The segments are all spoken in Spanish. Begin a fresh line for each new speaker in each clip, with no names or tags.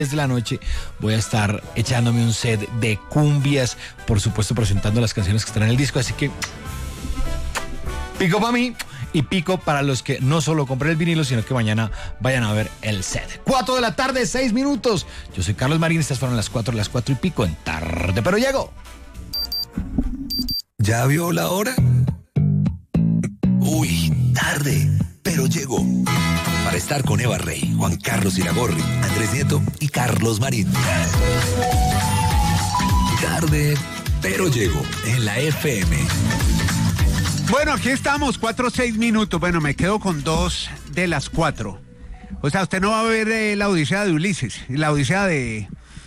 de la noche voy a estar echándome un set de cumbias, por supuesto presentando las canciones que están en el disco, así que pico para mí y pico para los que no solo compren el vinilo, sino que mañana vayan a ver el set. 4 de la tarde, 6 minutos. Yo soy Carlos Marín, estas fueron las 4 y pico en Tarde Pero Llego.
¿Ya vio la hora? Uy, tarde, pero llegó. Para estar con Eva Rey, Juan Carlos Iragorri, Andrés Nieto y Carlos Marín. Tarde, pero llegó en la FM.
Bueno, aquí estamos, 4-6 minutos. Bueno, me quedo con 2 de las 4. O sea, usted no va a ver la Odisea de Ulises, la Odisea de...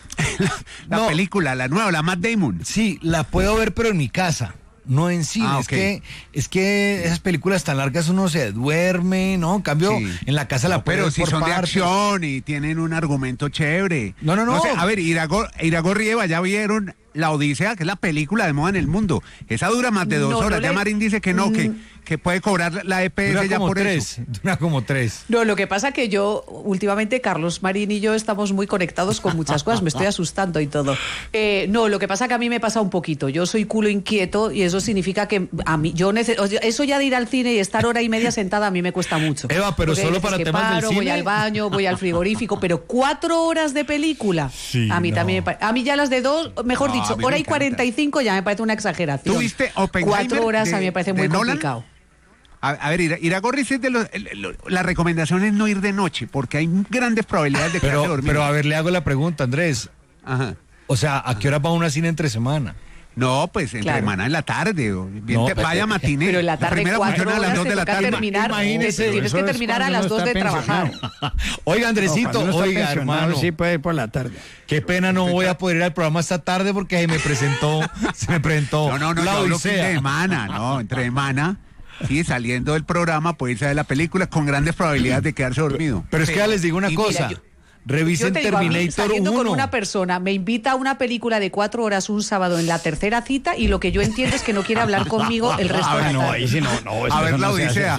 la película, la nueva, la Matt Damon.
Sí, la puedo ver, pero en mi casa. No en cine,
okay.
es que esas películas tan largas uno se duerme, ¿no? En cambio, sí. En la casa la puedo ver.
Pero si
por
son
partes.
De acción y tienen un argumento chévere.
No.
O sea, a ver, Iragorri y Eva ya vieron La Odisea, que es la película de moda en el mundo. Esa dura más de 2 horas. Ya Marín dice que no, que puede cobrar la EPS
dura
ya por
3,
eso.
Dura como 3.
No, lo que pasa que yo, últimamente, Carlos Marín y yo estamos muy conectados con muchas cosas, me estoy asustando y todo. No, lo que pasa que a mí me pasa un poquito. Yo soy culo inquieto y eso significa que a mí, eso ya de ir al cine y estar hora y media sentada a mí me cuesta mucho.
Eva, pero solo para temas del cine.
Voy al baño, voy al frigorífico, pero 4 horas de película, sí, a mí también a mí ya las de 2, mejor dicho, hora y 45 ya me parece una exageración.
¿Tuviste Oppenheimer?
4 horas a mí me parece muy complicado.
A ver, Iragorri, la recomendación es no ir de noche, porque hay grandes probabilidades de quedarse dormido.
Pero a ver, le hago la pregunta, Andrés.
Ajá.
O sea, ¿a qué hora va una cine entre semana?
No, pues entre semana en la tarde. Vaya matiné.
Pero en la tarde, 4 horas, a las 2 de la tarde. Tienes que terminar a las 2 de trabajar.
Oiga, Andresito, oiga, hermano.
Sí puede ir por la tarde.
Qué pena, no voy a poder ir al programa esta tarde porque se me presentó
No,
la Odisea.
Entre semana. Sí, saliendo del programa puede irse a ver la película con grandes probabilidades de quedarse dormido.
Pero es que ya les digo una cosa. Revisen Terminator 1.
Saliendo con una persona, me invita a una película de 4 horas un sábado en la tercera cita y lo que yo entiendo es que no quiere hablar conmigo el resto de la tarde.
Ahí sí no.
A ver la Odisea.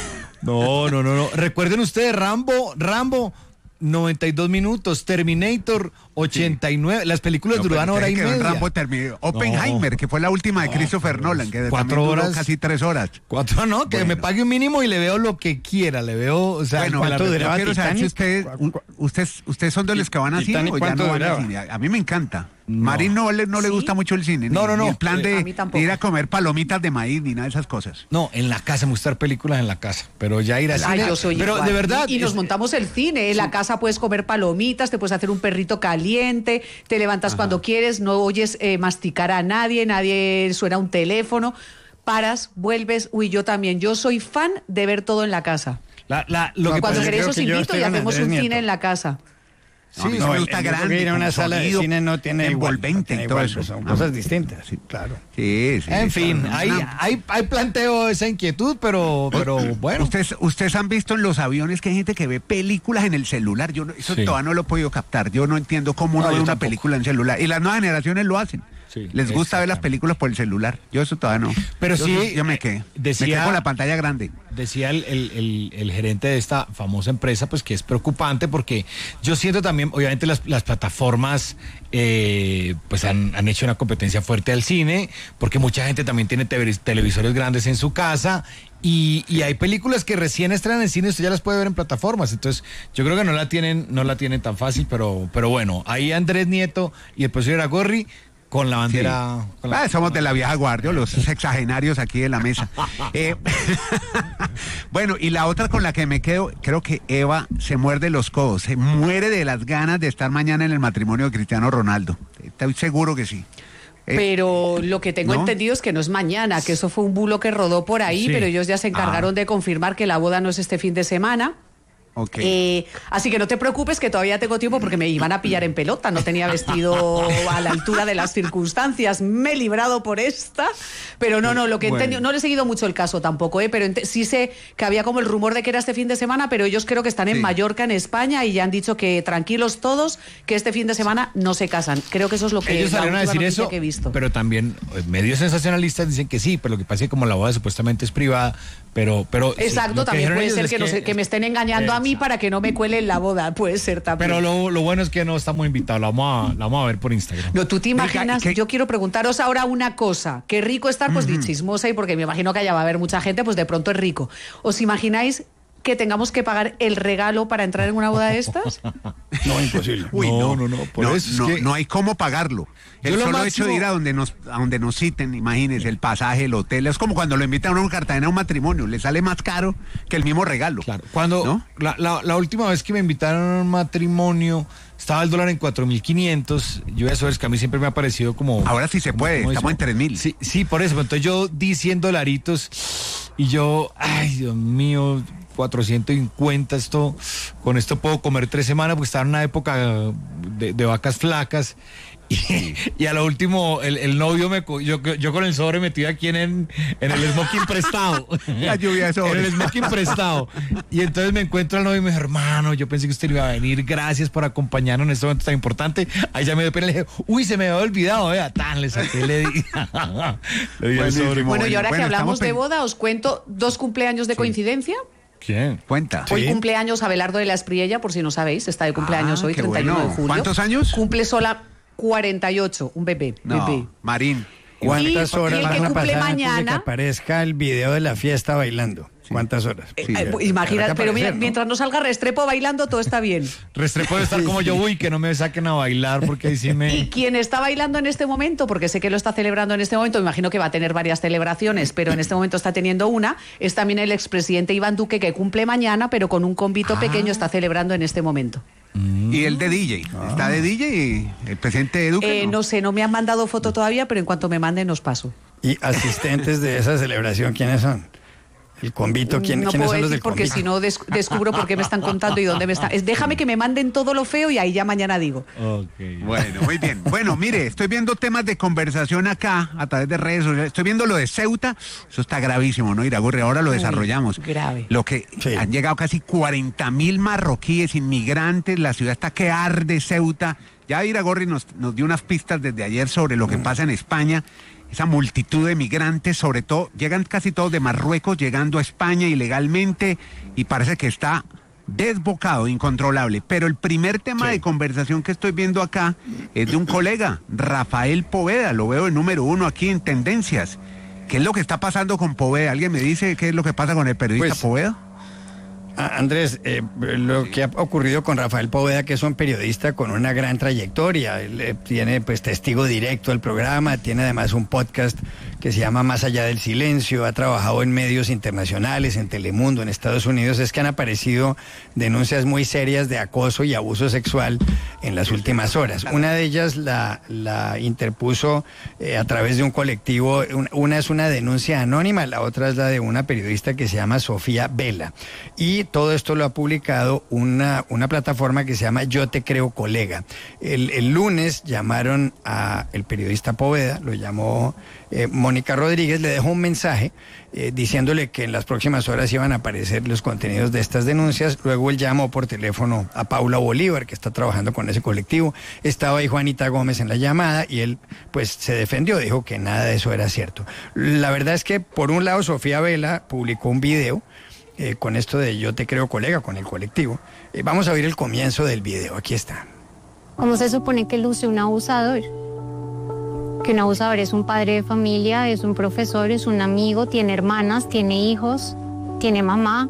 No. Recuerden ustedes, Rambo, 92 minutos, Terminator, 89, las películas duraban hora y media.
Rambo terminó. Oppenheimer, que fue la última de Christopher Nolan, que
4 horas,
casi 3 horas.
4, que me pague un mínimo y le veo lo que quiera, le veo, o sea,
bueno, yo quiero saber si ustedes son de los que van a cine o ya no van a cine. A mí me encanta. Marín no le gusta mucho el cine.
No.
Ni el plan de ir a comer palomitas de maíz ni nada de esas cosas.
No, en la casa, me gusta ver películas en la casa, pero ya ir a cine.
Yo soy
pero
igual.
De verdad.
Y nos montamos el cine. En la casa puedes comer palomitas, te puedes hacer un perrito caliente, te levantas cuando quieres, no oyes masticar a nadie suena un teléfono, paras, vuelves. Yo también. Yo soy fan de ver todo en la casa. Cuando queréis os invito y hacemos un cine en la casa.
Sí, me gusta grande.
Ir a una sala de cine no tiene
envolvente y todo eso.
Son cosas distintas, sí, claro.
Sí.
En fin, hay planteo esa inquietud, pero bueno.
Ustedes han visto en los aviones que hay gente que ve películas en el celular. Todavía no lo he podido captar. Yo no entiendo cómo uno ve una película en celular. Y las nuevas generaciones lo hacen. Sí, les gusta ver las películas por el celular. Yo eso todavía no.
Pero
yo me quedé. Me quedé con la pantalla grande.
Decía el gerente de esta famosa empresa, pues que es preocupante porque yo siento también, obviamente las plataformas pues han hecho una competencia fuerte al cine, porque mucha gente también tiene televisores grandes en su casa. Y hay películas que recién estrenan en cine, usted ya las puede ver en plataformas. Entonces, yo creo que no la tienen tan fácil, pero bueno, ahí Andrés Nieto y el profesor Iragorri con la bandera.
Sí. Somos de la vieja guardia, los sexagenarios aquí de la mesa. Bueno, y la otra con la que me quedo, creo que Eva se muerde los codos, se muere de las ganas de estar mañana en el matrimonio de Cristiano Ronaldo. Estoy seguro que sí.
Pero lo que tengo entendido es que no es mañana, que eso fue un bulo que rodó por ahí, pero ellos ya se encargaron de confirmar que la boda no es este fin de semana.
Okay.
Así que no te preocupes, que todavía tengo tiempo porque me iban a pillar en pelota, no tenía vestido a la altura de las circunstancias, me he librado por esta, pero no, lo que entendí, no le he seguido mucho el caso tampoco, pero sí sé que había como el rumor de que era este fin de semana, pero ellos creo que están en Mallorca, en España, y ya han dicho que tranquilos todos, que este fin de semana no se casan. Creo que eso es lo que
ellos salieron a decir eso,
que he visto.
Pero también medios sensacionalistas dicen que sí, pero lo que pasa es que como la boda supuestamente es privada, pero
exacto, también puede ser que me estén engañando a mí mí para que no me cuele en la boda, puede ser también.
Pero lo bueno es que no estamos invitados, la vamos a ver por Instagram.
No, tú te imaginas,
¿qué?
yo quiero preguntaros ahora una cosa. Qué rico estar pues de chismosa y porque me imagino que allá va a haber mucha gente, pues de pronto es rico. ¿Os imagináis que tengamos que pagar el regalo para entrar en una boda de estas?
No, imposible.
Uy,
No, por
no,
eso es
no,
que-
no hay cómo pagarlo.
Yo
El
lo
solo
máximo-
hecho de ir a donde nos citen, imagínense, el pasaje, el hotel, es como cuando lo invitan a un Cartagena a un matrimonio, le sale más caro que el mismo regalo.
Claro, cuando
¿no?
la última vez que me invitaron a un matrimonio, estaba el dólar en 4.500. Yo eso es que a mí siempre me ha parecido como...
Ahora sí se puede,
como
estamos
eso.
en 3.000.
Sí, por eso. Entonces yo di 100 dolaritos y yo, ay, Dios mío, 450, con esto puedo comer 3 semanas porque estaba en una época de vacas flacas. Y a lo último, el novio yo con el sobre metido aquí en el smoking prestado.
La lluvia de sobre.
En el smoking prestado. Y entonces me encuentro al novio y me dijo, hermano, yo pensé que usted iba a venir, gracias por acompañarnos en este momento tan importante. Ahí ya me dio pena, le dije, uy, se me había olvidado, vea, tan, le saqué, le di. Le di el
Buenísimo.
sobre.
Bueno, y ahora
Bueno,
que hablamos
estamos
de boda, os cuento 2 cumpleaños de coincidencia.
¿Quién?
Cuenta.
Hoy cumpleaños Abelardo de la Espriella, por si no sabéis, está de cumpleaños hoy,
qué
31
bueno.
de julio.
¿Cuántos años?
Cumple sola 48, un bebé.
No, Marín.
¿Cuántas
Y
horas
el
van
que
a
cumple
pasar antes de que
mañana-
aparezca el video de la fiesta bailando? ¿Cuántas horas?
Sí,
Imagina,
Habrá que
pero mira,
aparecer, ¿no?
mientras no salga Restrepo bailando, todo está bien.
Restrepo de estar como yo, uy, que no me saquen a bailar porque ahí sí
Y
me...
quien está bailando en este momento, porque sé que lo está celebrando en este momento, imagino que va a tener varias celebraciones, pero en este momento está teniendo una, es también el expresidente Iván Duque, que cumple mañana, pero con un convito pequeño está celebrando en este momento.
Y el de DJ. Está de DJ y el presidente de Duque.
No sé, no me han mandado foto todavía, pero en cuanto me manden os paso.
¿Y asistentes de esa celebración quiénes son? ¿El convito?
No
¿Quiénes
puedo
son los
decir
del
porque
convito?
si no descubro por qué me están contando y dónde me están. Déjame que me manden todo lo feo y ahí ya mañana digo.
Bueno, muy bien. Bueno, mire, estoy viendo temas de conversación acá a través de redes sociales. Estoy viendo lo de Ceuta. Eso está gravísimo, ¿no, Iragorri? Ahora lo desarrollamos.
grave.
Lo que
Sí.
han llegado casi 40.000 marroquíes, inmigrantes. La ciudad está que arde, Ceuta. Ya Iragorri nos dio unas pistas desde ayer sobre lo que pasa en España. Esa multitud de migrantes, sobre todo, llegan casi todos de Marruecos, llegando a España ilegalmente y parece que está desbocado, incontrolable. Pero el primer tema de conversación que estoy viendo acá es de un colega, Rafael Poveda, lo veo en número 1 aquí en Tendencias. ¿Qué es lo que está pasando con Poveda? ¿Alguien me dice qué es lo que pasa con el periodista
Pues,
Poveda?
Andrés, lo que ha ocurrido con Rafael Poveda, que es un periodista con una gran trayectoria, él tiene pues testigo directo al programa, tiene además un podcast que se llama Más allá del silencio, ha trabajado en medios internacionales, en Telemundo, en Estados Unidos, es que han aparecido denuncias muy serias de acoso y abuso sexual en las últimas horas. Una de ellas la interpuso a través de un colectivo, una es una denuncia anónima, la otra es la de una periodista que se llama Sofía Vela. Y todo esto lo ha publicado una plataforma que se llama Yo Te Creo Colega. El lunes llamaron a el periodista Poveda, lo llamó Mónica Rodríguez, le dejó un mensaje diciéndole que en las próximas horas iban a aparecer los contenidos de estas denuncias. Luego él llamó por teléfono a Paula Bolívar, que está trabajando con ese colectivo. Estaba ahí Juanita Gómez en la llamada y él pues se defendió, dijo que nada de eso era cierto. La verdad es que por un lado Sofía Vela publicó un video con esto de Yo Te Creo Colega, con el colectivo. Vamos a oír el comienzo del video, aquí está.
¿Cómo se supone que luce un abusador? Que un abusador es un padre de familia, es un profesor, es un amigo, tiene hermanas, tiene hijos, tiene mamá.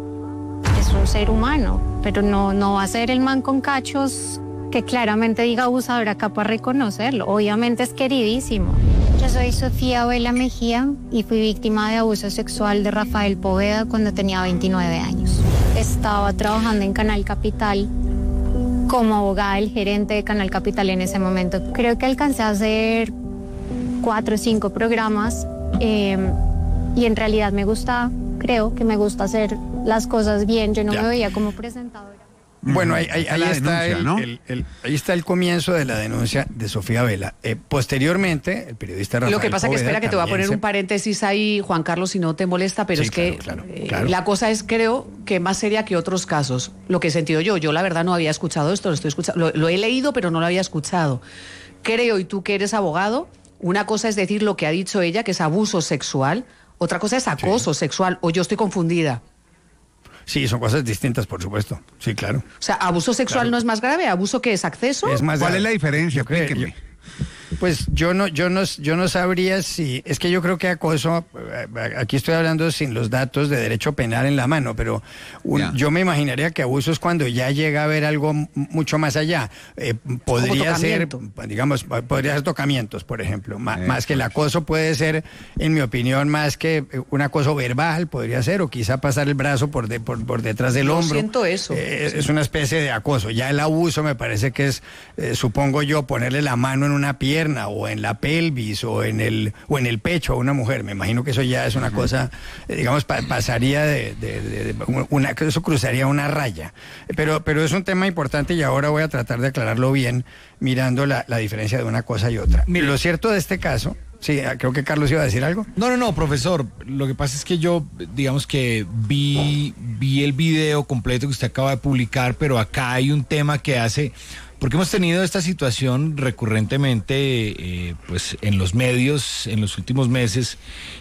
Es un ser humano, pero no va a ser el man con cachos que claramente diga abusador acá para reconocerlo. Obviamente es queridísimo. Yo soy Sofía Vela Mejía y fui víctima de abuso sexual de Rafael Poveda cuando tenía 29 años. Estaba trabajando en Canal Capital como abogada del gerente de Canal Capital en ese momento. Creo que alcancé a hacer 4 o 5 programas y en realidad me gusta, creo que me gusta hacer las cosas bien. Yo no me veía como presentadora.
Bueno, ahí
Está la
está,
denuncia, ¿no?
ahí está el comienzo de la denuncia de Sofía Vela. Posteriormente, el periodista Rafael
Lo que pasa que
Poveda
espera que te voy a
también
poner
se-
un paréntesis ahí, Juan Carlos, si no te molesta, pero
Sí,
es que
claro, claro.
la cosa es, creo, que más seria que otros casos. Lo que he sentido yo la verdad no había escuchado esto, lo estoy escuchando, lo he leído, pero no lo había escuchado. Creo, y tú que eres abogado, una cosa es decir lo que ha dicho ella, que es abuso sexual, otra cosa es acoso sexual, o yo estoy confundida.
Sí, son cosas distintas, por supuesto. Sí, claro.
O sea, ¿abuso sexual no es más grave? ¿Abuso qué es? ¿Acceso?
Es más
¿Cuál
grave.
es la diferencia?
Yo creo-
Explíqueme.
Pues yo no sabría si, es que yo creo que acoso, aquí estoy hablando sin los datos de derecho penal en la mano, pero
Ya.
yo me imaginaría que abuso es cuando ya llega a haber algo mucho más allá. Podría ser,
tocamiento.
digamos, podría ser tocamientos, por ejemplo, más que el acoso puede ser, en mi opinión, más que un acoso verbal, podría ser, o quizá pasar el brazo por detrás del
Yo
hombro.
siento eso.
Es una especie de acoso. Ya el abuso me parece que es, supongo yo, ponerle la mano en una pierna o en la pelvis o en el pecho a una mujer. Me imagino que eso ya es una cosa, digamos, pasaría eso cruzaría una raya. Pero es un tema importante y ahora voy a tratar de aclararlo bien mirando la diferencia de una cosa y otra.
Mire.
Lo cierto de este caso, sí, creo que Carlos iba a decir algo.
No, profesor. Lo que pasa es que yo, digamos que vi el video completo que usted acaba de publicar, pero acá hay un tema que hace, porque hemos tenido esta situación recurrentemente, pues en los medios en los últimos meses,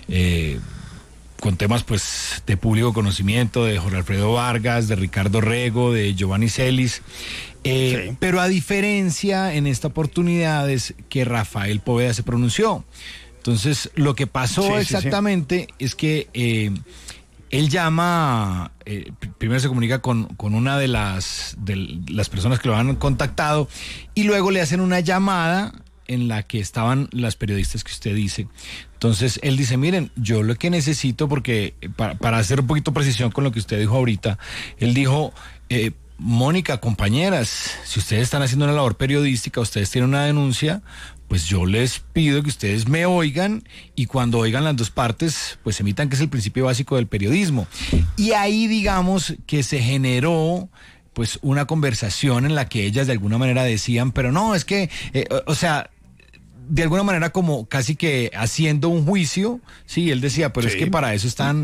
con temas pues de público conocimiento, de Jorge Alfredo Vargas, de Ricardo Rego, de Giovanni Celis.
Sí.
Pero a diferencia en esta oportunidad es que Rafael Poveda se pronunció. Entonces, lo que pasó
Sí, sí,
exactamente es que él llama, primero se comunica con una de las personas que lo han contactado y luego le hacen una llamada en la que estaban las periodistas que usted dice. Entonces él dice, miren, yo lo que necesito, porque para hacer un poquito precisión con lo que usted dijo ahorita, él dijo, Mónica, compañeras, si ustedes están haciendo una labor periodística, ustedes tienen una denuncia, pues yo les pido que ustedes me oigan y cuando oigan las dos partes, pues emitan, que es el principio básico del periodismo. Y ahí digamos que se generó pues una conversación en la que ellas de alguna manera decían, pero no, es que, o sea, de alguna manera como casi que haciendo un juicio, sí, él decía, pero
Sí.
es que para eso están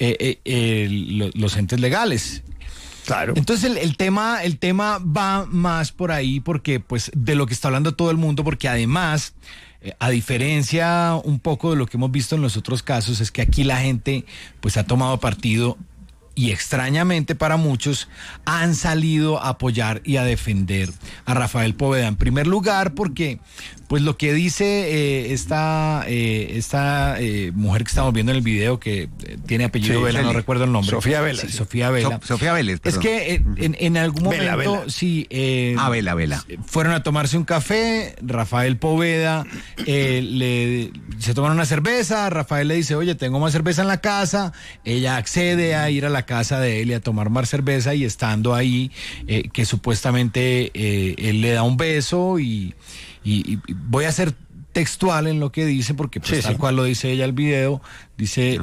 los entes legales.
Claro.
Entonces el tema va más por ahí porque pues de lo que está hablando todo el mundo, porque además, a diferencia un poco de lo que hemos visto en los otros casos, es que aquí la gente pues ha tomado partido y extrañamente para muchos han salido a apoyar y a defender a Rafael Poveda. En primer lugar porque pues lo que dice esta mujer que estamos viendo en el video, que tiene apellido
Sí,
Vela, no
Celi.
recuerdo el nombre.
Sofía Vela,
Sí,
sí.
Sofía Vela.
Sofía Vélez,
Es
perdón.
que en algún
Vela,
momento,
Vela.
sí.
Vela.
Fueron a tomarse un café, Rafael Poveda se tomaron una cerveza, Rafael le dice, oye, tengo más cerveza en la casa, ella accede a ir a la casa de él y a tomar más cerveza, y estando ahí, que supuestamente él le da un beso y voy a ser textual en lo que dice, porque pues,
Sí,
tal
sí.
cual lo dice ella el video, dice,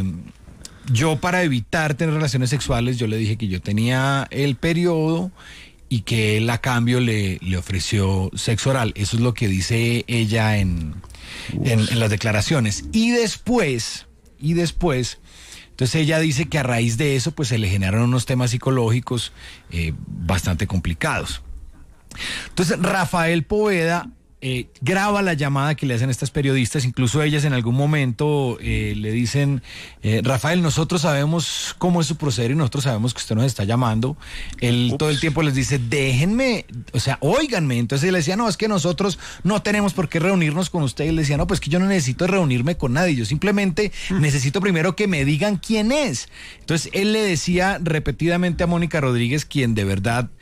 yo para evitar tener relaciones sexuales, yo le dije que yo tenía el periodo y que él a cambio le ofreció sexo oral. Eso es lo que dice ella en las declaraciones. Y después, entonces ella dice que a raíz de eso, pues se le generaron unos temas psicológicos bastante complicados. Entonces Rafael Poveda graba la llamada que le hacen estas periodistas, incluso ellas en algún momento le dicen, Rafael, nosotros sabemos cómo es su proceder y nosotros sabemos que usted nos está llamando. Él todo el tiempo les dice, déjenme, o sea, óiganme. Entonces él decía, no, es que nosotros no tenemos por qué reunirnos con usted. Y él decía, no, pues que yo no necesito reunirme con nadie, yo simplemente necesito primero que me digan quién es. Entonces él le decía repetidamente a Mónica Rodríguez, quien de verdad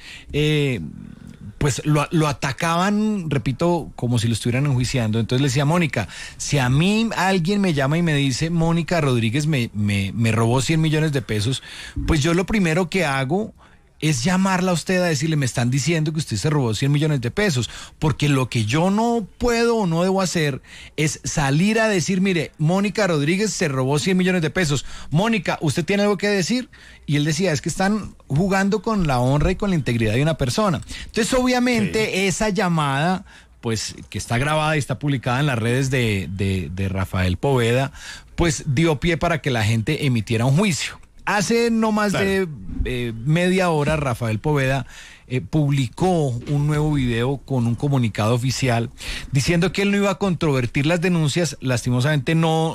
pues lo atacaban, repito, como si lo estuvieran enjuiciando. Entonces le decía, Mónica, si a mí alguien me llama y me dice, Mónica Rodríguez me robó 100 millones de pesos, pues yo lo primero que hago es llamarla a usted a decirle, me están diciendo que usted se robó 100 millones de pesos, porque lo que yo no puedo o no debo hacer es salir a decir, mire, Mónica Rodríguez se robó 100 millones de pesos. Mónica, ¿usted tiene algo que decir? Y él decía, es que están jugando con la honra y con la integridad de una persona. Entonces, obviamente, esa llamada, pues, que está grabada y está publicada en las redes de Rafael Poveda, pues dio pie para que la gente emitiera un juicio. Hace no más de media hora, Rafael Poveda publicó un nuevo video con un comunicado oficial diciendo que él no iba a controvertir las denuncias. Lastimosamente no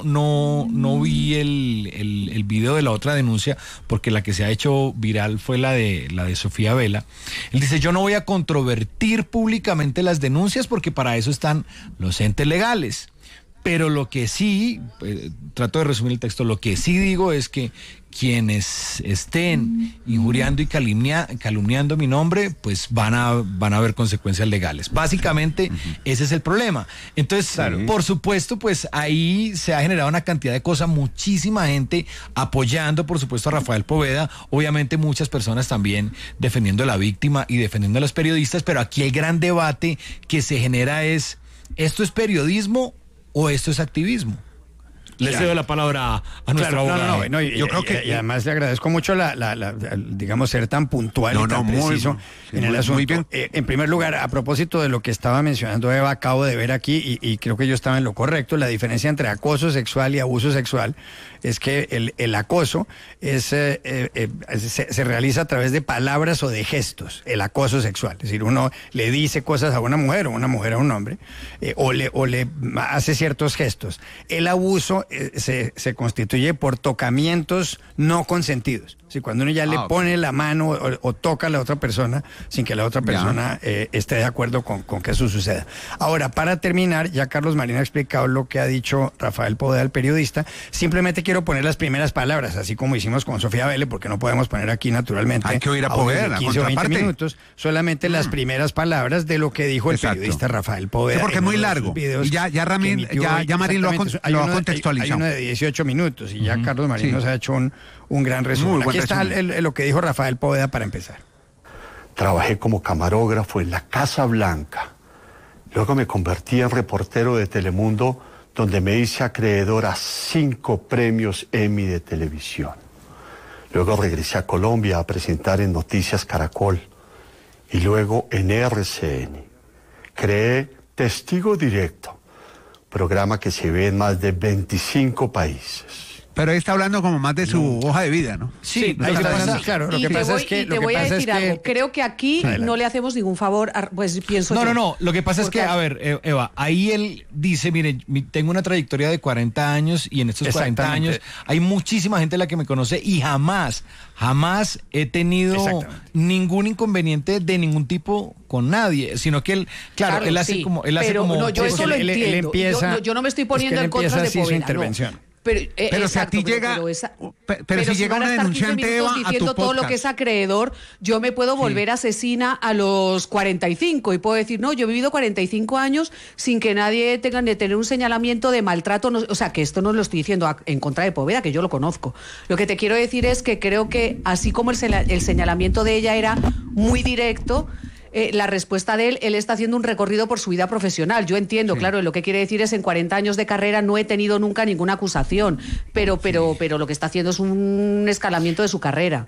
vi el video de la otra denuncia, porque la que se ha hecho viral fue la de Sofía Vela. Él dice: yo no voy a controvertir públicamente las denuncias porque para eso están los entes legales. Pero lo que sí, trato de resumir el texto, lo que sí digo es que quienes estén injuriando y calumniando mi nombre, pues van a haber consecuencias legales. Básicamente, ese es el problema. Entonces, por supuesto, pues ahí se ha generado una cantidad de cosas, muchísima gente apoyando, por supuesto, a Rafael Poveda, obviamente muchas personas también defendiendo a la víctima y defendiendo a los periodistas, pero aquí el gran debate que se genera es: ¿esto es periodismo o esto es activismo? Les cedo la palabra a nuestro abogado.
Yo creo que, y además le agradezco mucho digamos, ser tan puntual y tan preciso en el asunto. Muy bien. En primer lugar, a propósito de lo que estaba mencionando Eva, acabo de ver aquí, y creo que yo estaba en lo correcto, la diferencia entre acoso sexual y abuso sexual es que el acoso se realiza a través de palabras o de gestos, el acoso sexual. Es decir, uno le dice cosas a una mujer o una mujer a un hombre, o le hace ciertos gestos. El abuso se constituye por tocamientos no consentidos. Si cuando uno ya le pone la mano o toca a la otra persona sin que la otra persona esté de acuerdo con que eso suceda. Ahora, para terminar, ya Carlos Marín ha explicado lo que ha dicho Rafael Poveda, el periodista. Simplemente quiero poner las primeras palabras, así como hicimos con Sofía Vélez, porque no podemos poner aquí naturalmente.
Hay que oír a Poveda,
15 o 20 minutos, solamente las primeras palabras de lo que dijo el periodista Rafael Poveda.
Sí, porque es muy largo. Y ya Marín lo ha contextualizado.
Hay uno de 18 minutos y ya Carlos Marín nos ha hecho un gran resumen. Aquí está lo que dijo Rafael Poveda para empezar.
Trabajé como camarógrafo en la Casa Blanca. Luego me convertí en reportero de Telemundo, donde me hice acreedor a 5 premios Emmy de televisión. Luego regresé a Colombia a presentar en Noticias Caracol y luego en RCN. Creé Testigo Directo, programa que se ve en más de 25 países.
Pero él está hablando como más de su hoja de vida, ¿no?
Sí, lo que pasa es que... Te voy a decir algo. Creo que aquí no le hacemos ningún favor, pues pienso...
No. Lo que pasa es que, a ver, Eva, ahí él dice: mire, tengo una trayectoria de 40 años y en estos 40 años hay muchísima gente la que me conoce y jamás he tenido ningún inconveniente de ningún tipo con nadie, sino que él, él hace como...
No, yo eso lo entiendo. Yo no me estoy poniendo en contra de Poveda,
su intervención.
Pero si a ti llega, pero si llega una denunciante, Eva, a tu
todo lo que es acreedor, yo me puedo volver asesina a los 45 y puedo decir: no, yo he vivido 45 años sin que nadie tenga de tener un señalamiento de maltrato. O sea, que esto no lo estoy diciendo en contra de Poveda, que yo lo conozco. Lo que te quiero decir es que creo que así como el señalamiento de ella era muy directo, la respuesta de él está haciendo un recorrido por su vida profesional. Yo entiendo, claro, lo que quiere decir es: en 40 años de carrera no he tenido nunca ninguna acusación, pero lo que está haciendo es un escalamiento de su carrera.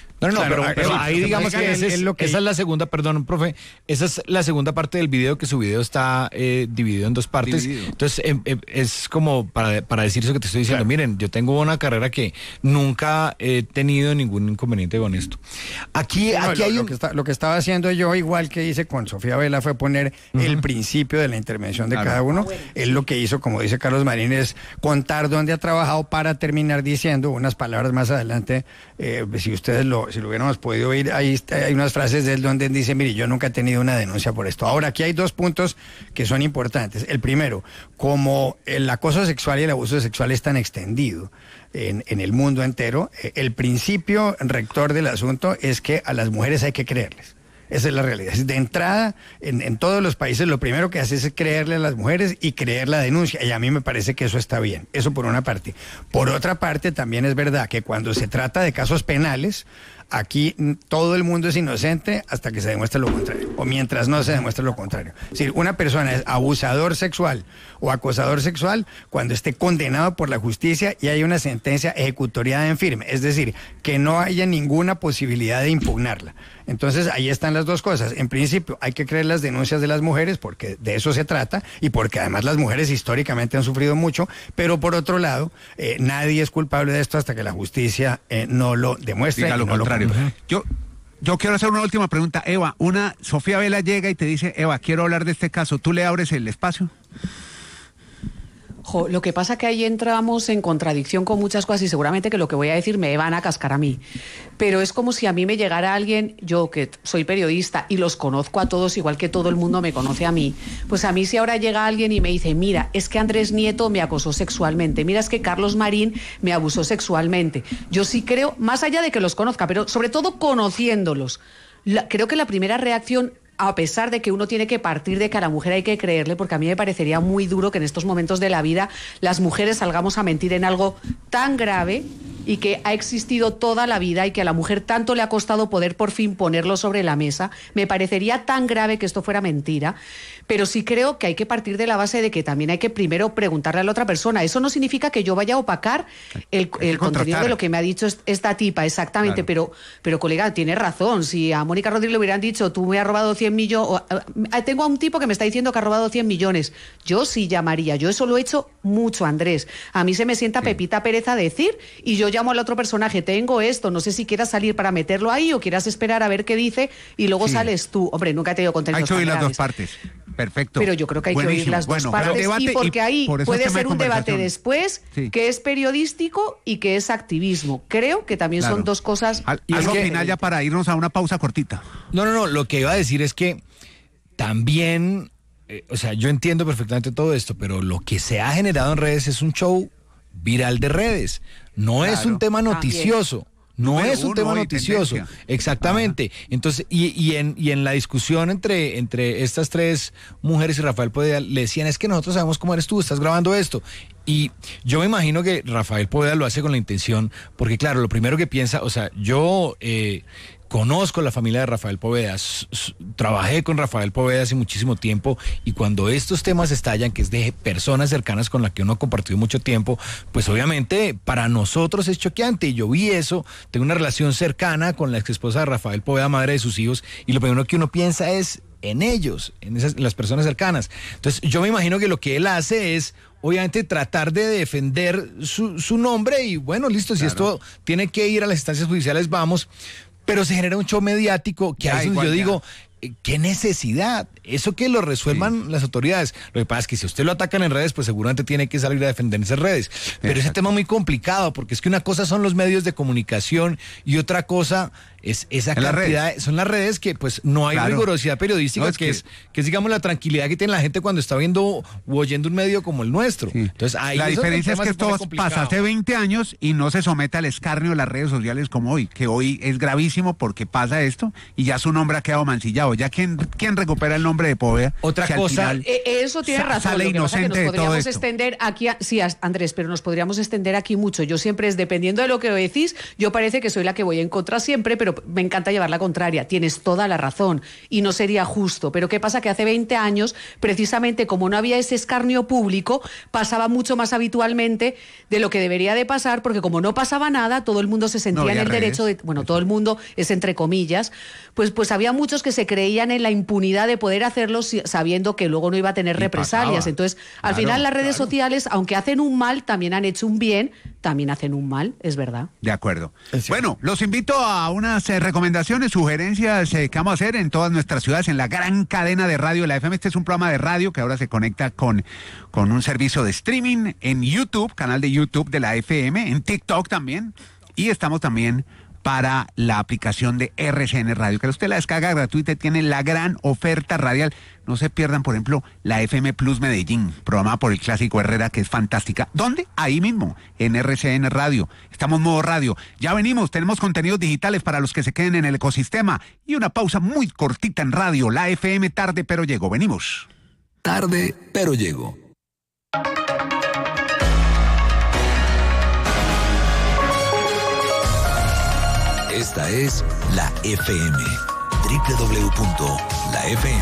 Pero ahí digamos que esa es la segunda, perdón, profe, esa es la segunda parte del video, que su video está dividido en 2 partes. Entonces es como para decir eso que te estoy diciendo. Miren, yo tengo una carrera que nunca he tenido ningún inconveniente con esto. Aquí hay
lo que estaba haciendo yo, igual que hice con Sofía Vela, fue poner el principio de la intervención de cada uno. Él lo que hizo, como dice Carlos Marín, es contar dónde ha trabajado para terminar diciendo unas palabras más adelante. Si ustedes si lo hubiéramos podido oír, ahí hay unas frases de él donde dice: mire, yo nunca he tenido una denuncia por esto. Ahora, aquí hay 2 puntos que son importantes. El primero, como el acoso sexual y el abuso sexual es tan extendido en el mundo entero, el principio rector del asunto es que a las mujeres hay que creerles. Esa es la realidad. De entrada, en todos los países, lo primero que hace es creerle a las mujeres y creer la denuncia. Y a mí me parece que eso está bien. Eso por una parte. Por otra parte, también es verdad que cuando se trata de casos penales, aquí todo el mundo es inocente hasta que se demuestre lo contrario, o mientras no se demuestre lo contrario. Es decir, una persona es abusador sexual o acosador sexual cuando esté condenado por la justicia y hay una sentencia ejecutoriada en firme, es decir, que no haya ninguna posibilidad de impugnarla. Entonces, ahí están las 2 cosas. En principio, hay que creer las denuncias de las mujeres, porque de eso se trata, y porque además las mujeres históricamente han sufrido mucho, pero por otro lado, nadie es culpable de esto hasta que la justicia no lo demuestre.
Diga lo contrario. Yo quiero hacer una última pregunta. Eva, Sofía Vela llega y te dice, Eva, quiero hablar de este caso. ¿Tú le abres el espacio?
Lo que pasa que ahí entramos en contradicción con muchas cosas y seguramente que lo que voy a decir me van a cascar a mí. Pero es como si a mí me llegara alguien, yo que soy periodista y los conozco a todos igual que todo el mundo me conoce a mí, pues a mí si ahora llega alguien y me dice, mira, es que Andrés Nieto me acosó sexualmente, mira, es que Carlos Marín me abusó sexualmente. Yo sí creo, más allá de que los conozca, pero sobre todo conociéndolos, creo que la primera reacción, a pesar de que uno tiene que partir de que a la mujer hay que creerle, porque a mí me parecería muy duro que en estos momentos de la vida las mujeres salgamos a mentir en algo tan grave y que ha existido toda la vida y que a la mujer tanto le ha costado poder por fin ponerlo sobre la mesa, me parecería tan grave que esto fuera mentira, pero sí creo que hay que partir de la base de que también hay que primero preguntarle a la otra persona. Eso no significa que yo vaya a opacar el contenido de lo que me ha dicho esta tipa, exactamente, claro. Pero colega, tiene razón, si a Mónica Rodríguez le hubieran dicho, tú me has robado 100 millones, tengo a un tipo que me está diciendo que ha robado 100 millones, yo sí llamaría, yo eso lo he hecho mucho, Andrés, a mí se me sienta Pepita Pérez a decir y yo llamo al otro personaje, tengo esto, no sé si quieras salir para meterlo ahí o quieras esperar a ver qué dice y luego sales tú, hombre, nunca he tenido contenido.
Hay que oír las dos partes, perfecto.
Pero yo creo que hay que oír las dos partes y porque ahí puede ser un debate después que es periodístico y que es activismo, creo que también son dos cosas.
Algo final ya para irnos a una pausa cortita.
No, lo que iba a decir es que también, o sea, yo entiendo perfectamente todo esto, pero lo que se ha generado en redes es un show viral de redes, no es un tema noticioso. No es un tema noticioso, exactamente. Entonces, y en la discusión entre estas tres mujeres y Rafael Poveda, le decían, es que nosotros sabemos cómo eres tú, estás grabando esto. Y yo me imagino que Rafael Poveda lo hace con la intención, porque claro, lo primero que piensa, o sea, yo conozco la familia de Rafael Poveda, trabajé con Rafael Poveda hace muchísimo tiempo y cuando estos temas estallan, que es de personas cercanas con las que uno ha compartido mucho tiempo, pues obviamente para nosotros es choqueante y yo vi eso, tengo una relación cercana con la ex esposa de Rafael Poveda, madre de sus hijos, y lo primero que uno piensa es en ellos, en las personas cercanas. Entonces yo me imagino que lo que él hace es obviamente tratar de defender su nombre y bueno, listo, si esto tiene que ir a las instancias judiciales, vamos. Pero se genera un show mediático que ahí es donde yo digo, ¿qué necesidad? Eso que lo resuelvan las autoridades. Lo que pasa es que si usted lo atacan en redes, pues seguramente tiene que salir a defender esas redes. Pero ese tema es muy complicado, porque es que una cosa son los medios de comunicación y otra cosa es esa cantidad, son las redes que pues no hay rigurosidad periodística, que es digamos la tranquilidad que tiene la gente cuando está viendo o oyendo un medio como el nuestro. Entonces ahí
la diferencia es que esto pasa hace 20 años y no se somete al escarnio de las redes sociales como hoy, que hoy es gravísimo porque pasa esto y ya su nombre ha quedado mancillado. Ya ¿quién recupera el nombre de Poveda?
Otra cosa,
eso tiene razón.
Sale inocente de todo esto.
Extender aquí, sí, Andrés, pero nos podríamos extender aquí mucho. Yo siempre es dependiendo de lo que decís, yo parece que soy la que voy en contra siempre, pero me encanta llevar la contraria. Tienes toda la razón y no sería justo. Pero ¿qué pasa? Que hace 20 años, precisamente como no había ese escarnio público, pasaba mucho más habitualmente de lo que debería de pasar, porque como no pasaba nada, todo el mundo se sentía en el derecho de, bueno, todo el mundo es entre comillas, pues había muchos que se creían en la impunidad de poder hacerlo sabiendo que luego no iba a tener represalias. Entonces, al final las redes sociales, aunque hacen un mal, también han hecho un bien, también hacen un mal, es verdad.
De acuerdo. Bueno, los invito a unas recomendaciones, sugerencias que vamos a hacer en todas nuestras ciudades, en la gran cadena de radio de la FM. Este es un programa de radio que ahora se conecta con un servicio de streaming en YouTube, canal de YouTube de la FM, en TikTok también, y estamos también para la aplicación de RCN Radio, que usted la descarga gratuita y tiene la gran oferta radial. No se pierdan, por ejemplo, la FM Plus Medellín, programada por el Clásico Herrera, que es fantástica. ¿Dónde? Ahí mismo, en RCN Radio. Estamos modo radio. Ya venimos, tenemos contenidos digitales para los que se queden en el ecosistema. Y una pausa muy cortita en radio, la FM Tarde Pero Llego. Venimos.
Tarde Pero Llego. Esta es la FM. www.lafm